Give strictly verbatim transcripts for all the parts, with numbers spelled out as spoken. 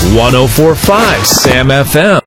one oh four point five SAM F M.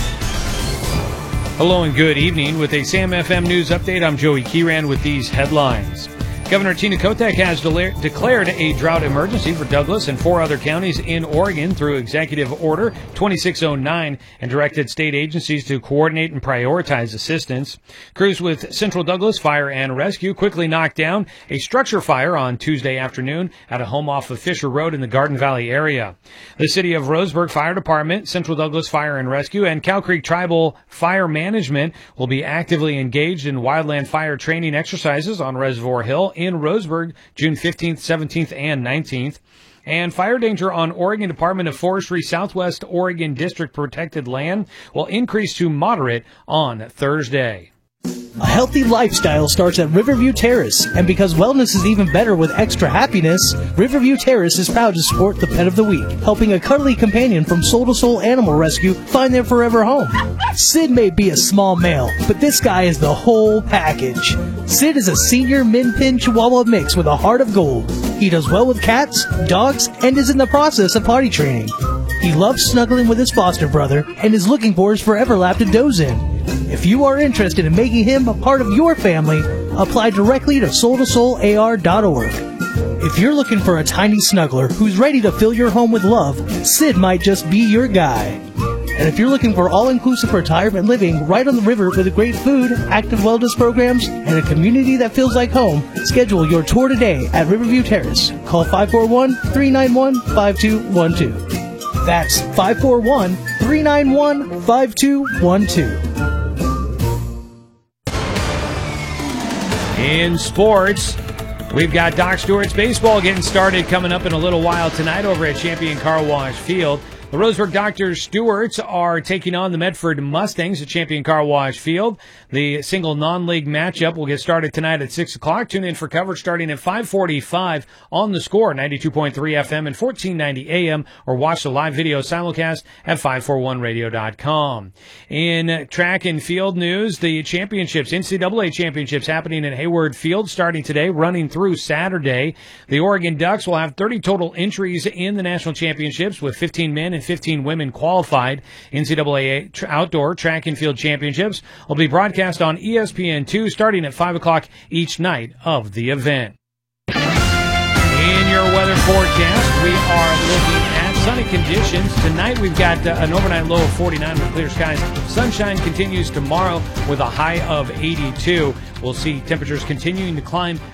Hello and good evening. With a SAM F M news update, I'm Joey Kieran with these headlines. Governor Tina Kotek has de- declared a drought emergency for Douglas and four other counties in Oregon through Executive Order twenty-six oh nine and directed state agencies to coordinate and prioritize assistance. Crews with Central Douglas Fire and Rescue quickly knocked down a structure fire on Tuesday afternoon at a home off of Fisher Road in the Garden Valley area. The City of Roseburg Fire Department, Central Douglas Fire and Rescue, and Cow Creek Tribal Fire Management will be actively engaged in wildland fire training exercises on Reservoir Hill in Roseburg, June fifteenth, seventeenth, and nineteenth. And fire danger on Oregon Department of Forestry Southwest Oregon District protected land will increase to moderate on Thursday. A healthy lifestyle starts at Riverview Terrace, and because wellness is even better with extra happiness, Riverview Terrace is proud to support the Pet of the Week, helping a cuddly companion from Soul to Soul Animal Rescue find their forever home. Sid may be a small male, but this guy is the whole package. Sid is a senior Min Pin Chihuahua mix with a heart of gold. He does well with cats, dogs, and is in the process of potty training. He loves snuggling with his foster brother and is looking for his forever lap to doze in. If you are interested in making him a part of your family, apply directly to soul to soul A R dot org. If you're looking for a tiny snuggler who's ready to fill your home with love, Sid might just be your guy. And if you're looking for all-inclusive retirement living right on the river with great food, active wellness programs, and a community that feels like home, schedule your tour today at Riverview Terrace. Call five four one, three nine one, five two one two. That's five four one, three nine one, five two one two. In sports, we've got Doc Stewart's baseball getting started coming up in a little while tonight over at Champion Car Wash Field. The Roseburg Doctor Stewarts are taking on the Medford Mustangs at Champion Car Wash Field. The single non-league matchup will get started tonight at six o'clock. Tune in for coverage starting at five forty-five on the Score, ninety-two point three F M and fourteen ninety A M, or watch the live video simulcast at five forty-one radio dot com. In track and field news, the championships, N C double A championships happening at Hayward Field starting today, running through Saturday. The Oregon Ducks will have thirty total entries in the national championships with fifteen men and fifteen women qualified. N C double A Outdoor Track and Field Championships will be broadcast on E S P N two starting at five o'clock each night of the event. In your weather forecast, we are looking at sunny conditions. Tonight we've got uh, an overnight low of forty-nine with clear skies. Sunshine continues tomorrow with a high of eighty-two. We'll see temperatures continuing to climb